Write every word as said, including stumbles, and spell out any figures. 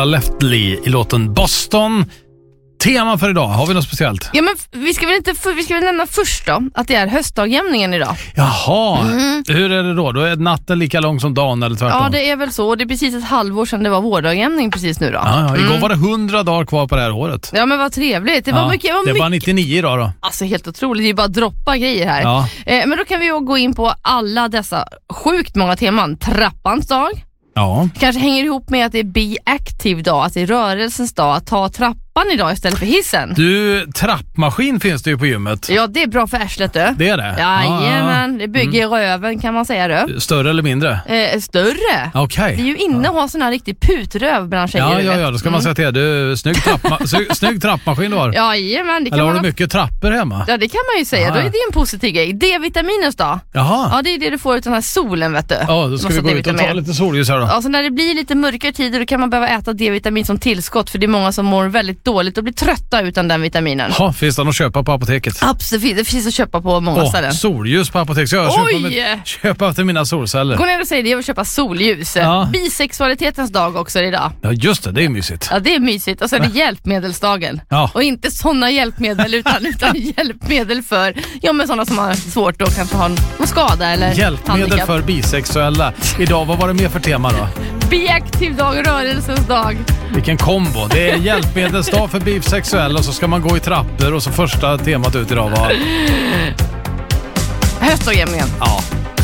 Leftley i låten Boston. Tema för idag, har vi något speciellt? Ja, men vi ska väl inte vi ska väl nämna först då att det är höstdagjämningen idag. Jaha, mm. Hur är det då? Då är natten lika lång som dagen eller tvärtom? Ja, det är väl så. Och det är precis ett halvår sedan det var vårdagjämning precis nu då. Ja, ja, igår mm. var det hundra dagar kvar på det här året. Ja, men vad trevligt. Det var ja, mycket. Var det mycket... var nittionio idag då. Alltså helt otroligt, det är ju bara droppa grejer här. Ja. Eh, men då kan vi ju gå in på alla dessa sjukt många teman. Trappans dag. Ja. Kanske hänger ihop med att det är Be Active dag, att det är rörelsens dag, att ta trappan idag istället för hissen. Du, trappmaskin finns det ju på gymmet. Ja, det är bra för arslet du. Det är det? Jajamän, det bygger mm. röven kan man säga du. Större eller mindre? Eh, större. Okej. Det är ju inne att ha sån här riktig putröv bland tjejer. Ja, ja, ja, då ska man säga till du, snygg, trappma- snygg trappmaskin du har. Jajamän, det kan eller har man du mycket trappor hemma? Ja, det kan man ju säga. Aha. Då är det en positiv grej. D-vitaminens dag. Jaha. Ja, det är det du får ut den här solen, vet du. Ja, då ska vi gå ut och ta lite solljus här då. Ja, så när det blir lite mörkare tider då kan man behöva äta D-vitamin som tillskott, för det är många som mår väldigt dåligt och blir trötta utan den vitaminen. Ja, finns det att köpa på apoteket? Absolut, det finns att köpa på många oh, ställen. Solljus på apoteket. Så jag köpa, med, köpa efter mina solceller. Gå ner och säg det, jag vill köpa solljus. Ja. Bisexualitetens dag också är idag. Ja, just det, det är mysigt. Ja, det är mysigt. Och så är det hjälpmedelsdagen. Ja. Och inte sådana hjälpmedel utan, utan hjälpmedel för ja, men sådana som har svårt och kanske har en skada eller hjälpmedel handikapp. För bisexuella. Idag, vad var det mer för tema då? Be-aktiv dag, rörelsens dag. Vilken kombo. Det är hjälpmedelsdag för bisexuella och så ska man gå i trappor och så första temat ut idag var... Höstdagjämningen. Ja.